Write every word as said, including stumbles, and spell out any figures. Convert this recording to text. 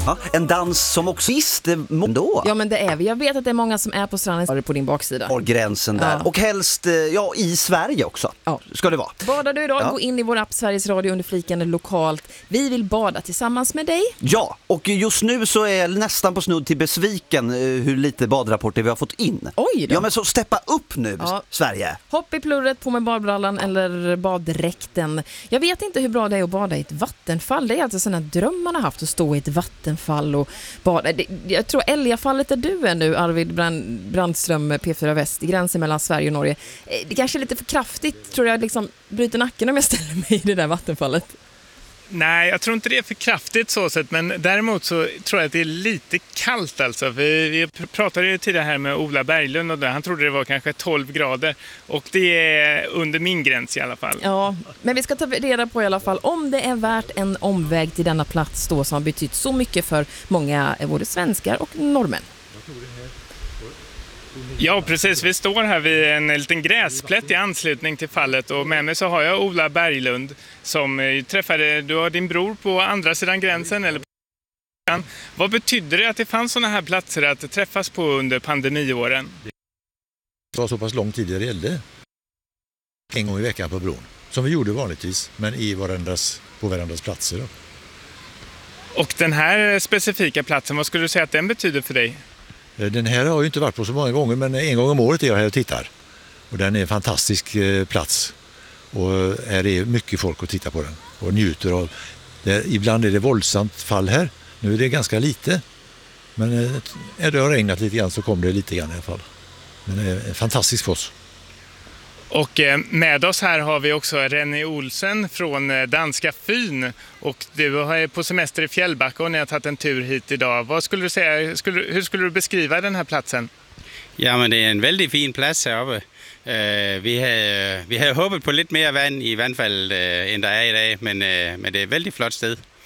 Ja, en dans som också visste då. Ja, men det är vi. Jag vet att det är många som är på stranden på din baksida. Och gränsen där. Ja. Och helst ja, i Sverige också. Ja. Ska det vara. Badar du idag? Ja. Gå in i vår app Sveriges Radio under fliken lokalt. Vi vill bada tillsammans med dig. Ja, och just nu så är jag nästan på snudd till besviken hur lite badrapporter vi har fått in. Oj då. Ja, men så steppa upp nu, Ja. Sverige. Hopp i plurret, på med badbrallan eller baddräkten. Jag vet inte hur bra det är att bada i ett vattenfall. Det är alltså sådana drömmar man har haft, att stå i ett vattenfall och bada. Det, jag tror Älgafallet där du är nu, Arvid Brand, Brandström, P fyra Väst, i gränsen mellan Sverige och Norge. Det kanske är lite för kraftigt, tror jag, liksom bryter nacken om jag ställer mig i det där vattenfallet. Nej, jag tror inte det är för kraftigt så sett, men däremot så tror jag att det är lite kallt alltså. Vi, vi pratade ju tidigare här med Ola Berglund och där, han trodde det var kanske tolv grader och det är under min gräns i alla fall. Ja, men vi ska ta reda på i alla fall om det är värt en omväg till denna plats då som har betytt så mycket för många, både svenskar och norrmän. Ja, precis. Vi står här vid en liten gräsplätt i anslutning till fallet och med mig så har jag Ola Berglund som träffade, du har din bror på andra sidan gränsen eller på sidan. Vad betyder det att det fanns sådana här platser att träffas på under pandemiåren? Det var så pass lång tid det gällde. En gång i veckan på bron, som vi gjorde vanligtvis, men i varandras, på varandras platser då. Och den här specifika platsen, vad skulle du säga att den betyder för dig? Den här har ju inte varit på så många gånger, men en gång om året är jag här och tittar. Och den är en fantastisk plats. Och här är mycket folk att titta på den och njuter av. Det, ibland är det våldsamt fall här. Nu är det ganska lite. Men är det har regnat lite grann så kommer det lite grann i alla fall. Men det är en fantastisk foss. Och med oss här har vi också Renny Olsen från Danska Fyn. Och du är på semester i Fjällbacka och ni har tagit en tur hit idag. Vad skulle du säga, skulle, hur skulle du beskriva den här platsen? Ja, men det är en väldigt fin plats här uppe. Uh, vi har vi har hoppet på lite mer vand i vandfallet uh, än det är idag, men, uh, men det är ett väldigt flott sted.